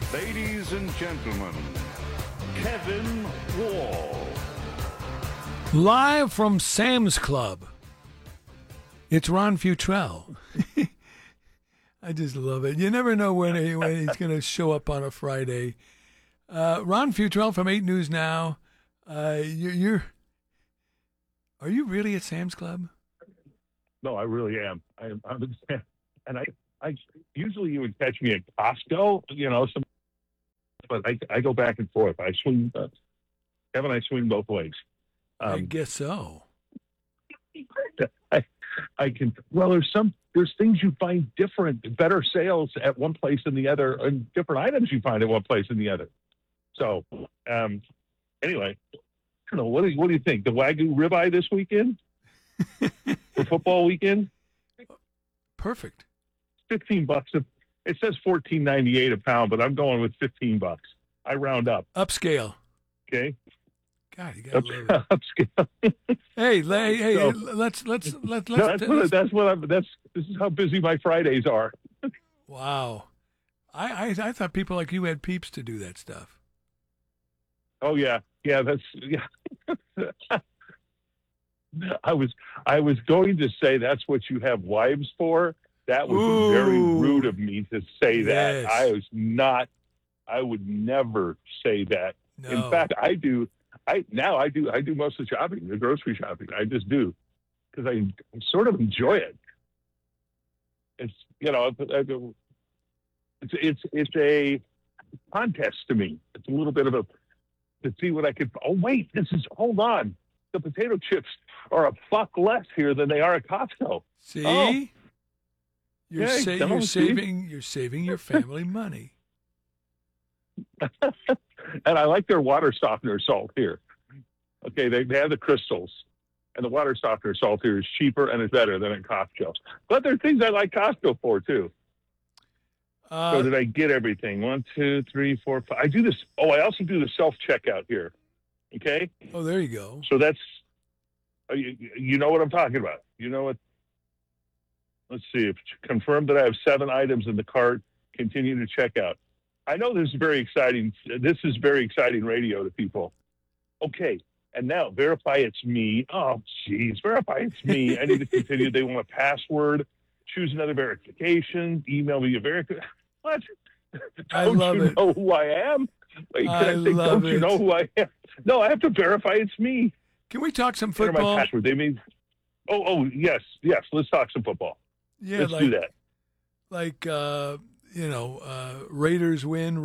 Ladies and gentlemen, Kevin Wall. Live from Sam's Club, it's Ron Futrell. I just love it. You never know when he's going to show up on a Friday. Ron Futrell from 8 News Now. Are you really at Sam's Club? No, I really am. I'm and I usually you would catch me at Costco, but I go back and forth. I swing, Kevin. I swing both ways. I guess so. I can. Well, there's things you find different, better sales at one place than the other, and different items you find at one place than the other. So, anyway, I don't know. What do you think? The Wagyu ribeye this weekend for football weekend? Perfect. $15. It says $14.98 a pound, but I'm going with $15. I round up. Upscale. Okay. God, you got to love it. Upscale. Hey, So, let's. This is how busy my Fridays are. Wow. I thought people like you had peeps to do that stuff. Oh yeah. I was going to say that's what you have wives for. That would be very rude of me to say that. Yes. I would never say that. No. In fact, I do most of the shopping, the grocery shopping. I just do because I sort of enjoy it. It's it's a contest to me. It's a little bit of to see what I could. Oh wait, hold on. The potato chips are a buck less here than they are at Costco. See, Oh. you're saving your family money. And I like their water softener salt here. Okay, they have the crystals, and the water softener salt here is cheaper and it's better than at Costco. But there are things I like Costco for too. So did I get everything? 1, 2, 3, 4, 5. I do this. Oh, I also do the self checkout here. Okay. Oh, there you go. So that's you know what I'm talking about. You know what? Let's see. Confirm that I have 7 items in the cart. Continue to check out. I know this is very exciting. This is very exciting radio to people. Okay. And now verify it's me. Oh, geez. Verify it's me. I need to continue. They want a password. Choose another verification. Email me a verification. What? I Don't love you it. know who I am? Wait, I love don't you it. know who I am? No, I have to verify it's me. Can we talk some Enter my football? password. They mean, yes. Let's talk some football. Yeah, Let's do that. Like Raiders win.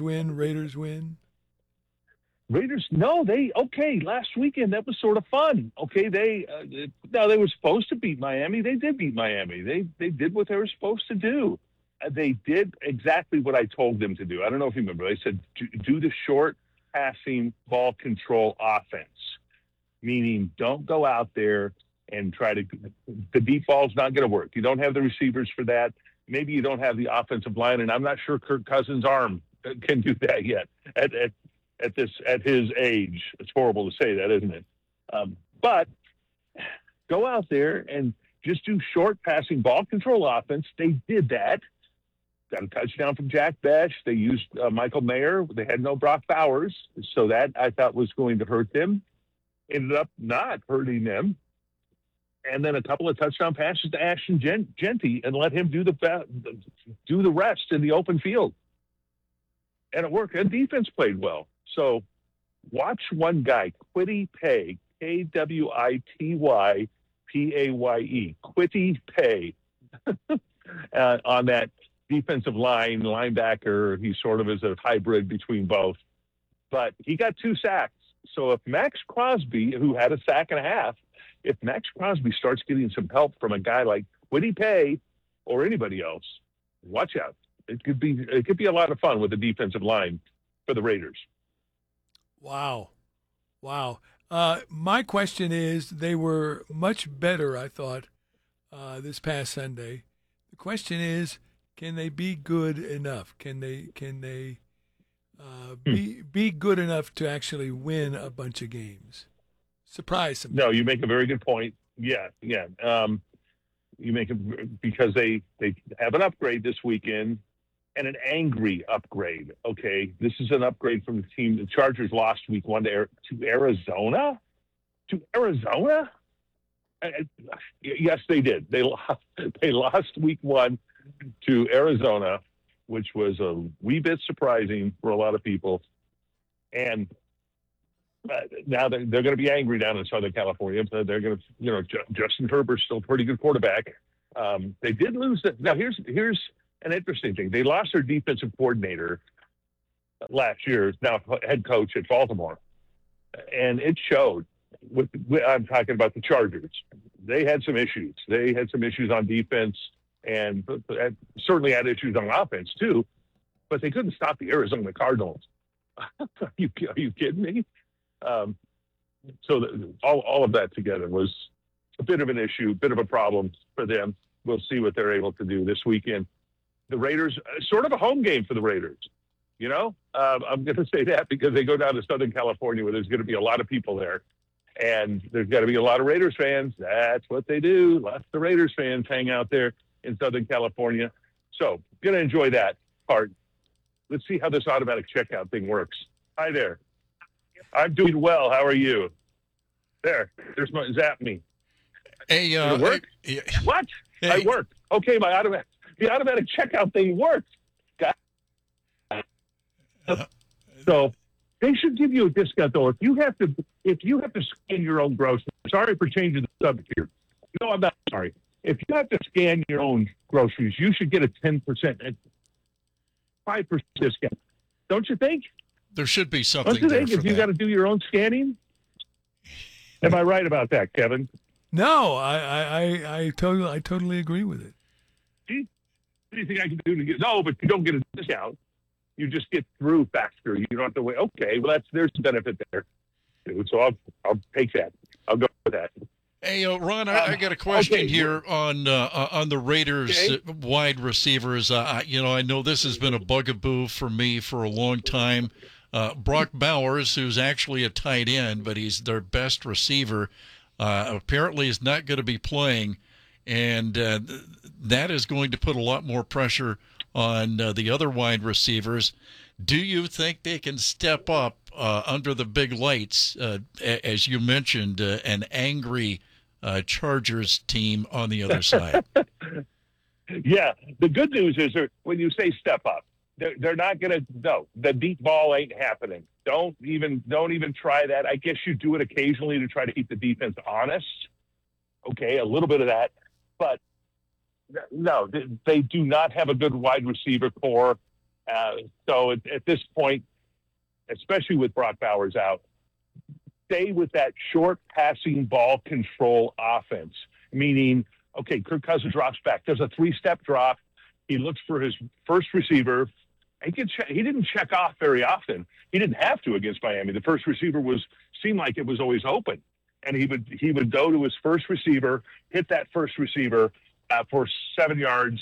No, last weekend, that was sort of fun. Okay, they were supposed to beat Miami. They did beat Miami. They did what they were supposed to do. They did exactly what I told them to do. I don't know if you remember. I said, do the short passing ball control offense, meaning don't go out there and try to – the deep ball's not going to work. You don't have the receivers for that. Maybe you don't have the offensive line, and I'm not sure Kirk Cousins' arm can do that yet at his age. It's horrible to say that, isn't it? But go out there and just do short passing ball control offense. They did that. Got a touchdown from Jack Bech. They used Michael Mayer. They had no Brock Bowers, so that I thought was going to hurt them. Ended up not hurting them. And then a couple of touchdown passes to Ashton Genty and let him do the rest in the open field. And it worked. And defense played well. So watch one guy, Kwity Paye, Kwity Paye, Kwity Paye, on that defensive line, linebacker. He sort of is a hybrid between both. But he got 2 sacks. So if Max Crosby, who had a sack and a half, if Max Crosby starts getting some help from a guy like Kwity Paye or anybody else, watch out. It could be a lot of fun with the defensive line for the Raiders. Wow. My question is, they were much better, I thought, this past Sunday. The question is, can they be good enough? Can they be good enough to actually win a bunch of games? Surprise some. No, you make a very good point. Yeah. You make it because they have an upgrade this weekend. and an angry upgrade. Okay, this is an upgrade from the team. The Chargers lost week 1 to Arizona. To Arizona? Yes, they did. They lost. They lost week 1 to Arizona, which was a wee bit surprising for a lot of people. And now they're going to be angry down in Southern California. They're going to, Justin Herbert's still a pretty good quarterback. They did lose that. Now here's an interesting thing. They lost their defensive coordinator last year, now head coach at Baltimore, and it showed. I'm talking about the Chargers. They had some issues. They had some issues on defense, and certainly had issues on offense too. But they couldn't stop the Arizona Cardinals. Are you kidding me? So all of that together was a bit of an issue, a bit of a problem for them. We'll see what they're able to do this weekend. The Raiders, sort of a home game for the Raiders. I'm going to say that because they go down to Southern California where there's going to be a lot of people there. And there's got to be a lot of Raiders fans. That's what they do. Lots of Raiders fans hang out there in Southern California. So going to enjoy that part. Let's see how this automatic checkout thing works. Hi there. I'm doing well. How are you? There's my zap me. Hey, Did it work? What? Hey. I worked. Okay, the automatic checkout thing works. So they should give you a discount though. If you have to scan your own groceries. Sorry for changing the subject here. No, I'm not sorry. If you have to scan your own groceries, you should get a 10%, 5% discount. Don't you think? There should be something. Don't you think there if for you that. got to do your own scanning? Am I right about that, Kevin? No, I totally agree with it. Anything I can do to get but you don't get a discount. You just get through faster. You don't have to wait. Okay, well there's a benefit there. So I'll take that. I'll go with that. Hey, Ron, I got a question okay. here on the Raiders wide receivers. I know this has been a bugaboo for me for a long time. Brock Bowers, who's actually a tight end, but he's their best receiver, apparently is not going to be playing, and that is going to put a lot more pressure on the other wide receivers. Do you think they can step up under the big lights, as you mentioned, an angry Chargers team on the other side? Yeah, the good news is when you say step up, they're not going to. No, the deep ball ain't happening. Don't even try that. I guess you do it occasionally to try to keep the defense honest. Okay, a little bit of that, but no, they do not have a good wide receiver core. So at this point, especially with Brock Bowers out, stay with that short passing ball control offense, meaning, okay, Kirk Cousins drops back. There's a 3-step drop. He looks for his first receiver. He didn't check off very often. He didn't have to against Miami. The first receiver seemed like it was always open. And he would go to his first receiver, hit that first receiver for 7 yards,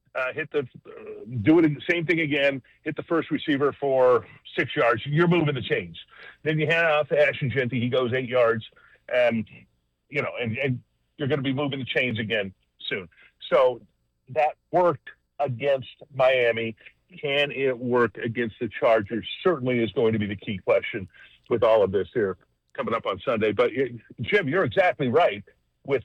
do it the same thing again, hit the first receiver for 6 yards. You're moving the chains. Then you hand it off to Ashton Genty. He goes 8 yards, and you're going to be moving the chains again soon. So that worked against Miami. Can it work against the Chargers? Certainly is going to be the key question with all of this here coming up on Sunday. But Jim, you're exactly right with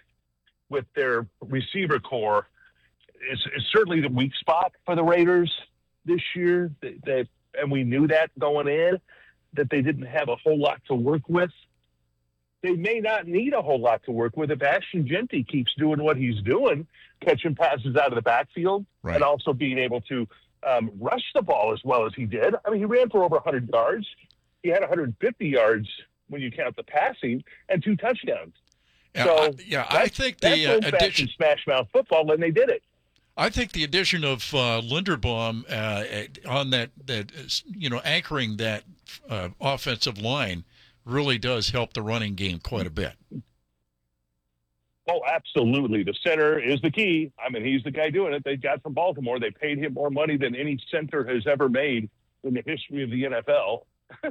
their receiver core. It's certainly the weak spot for the Raiders this year. And we knew that going in, that they didn't have a whole lot to work with. They may not need a whole lot to work with if Ashton Genty keeps doing what he's doing, catching passes out of the backfield, Right. and also being able to rush the ball as well as he did. I mean, he ran for over 100 yards. He had 150 yards when you count the passing and 2 touchdowns. So I think that's the old-fashioned addition. smash mouth football, and they did it. I think the addition of Linderbaum on that anchoring that offensive line really does help the running game quite a bit. Oh, absolutely. The center is the key. I mean, he's the guy doing it. They got from Baltimore. They paid him more money than any center has ever made in the history of the NFL.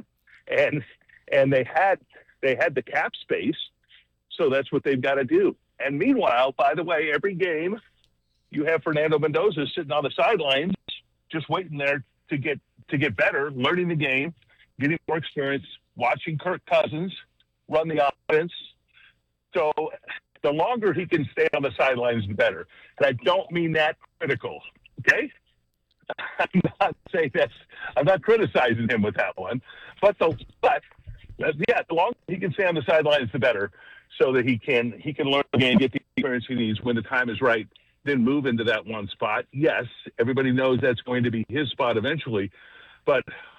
and they had the cap space, so that's what they've got to do. And meanwhile, by the way, every game you have Fernando Mendoza sitting on the sidelines just waiting there to get better, learning the game, getting more experience, watching Kirk Cousins run the offense. So the longer he can stay on the sidelines, the better. And I don't mean that critical, okay? I'm not saying I'm not criticizing him with that one. But the longer he can stay on the sidelines, the better, so that he can learn the game, get the experience he needs when the time is right, then move into that one spot. Yes, everybody knows that's going to be his spot eventually, but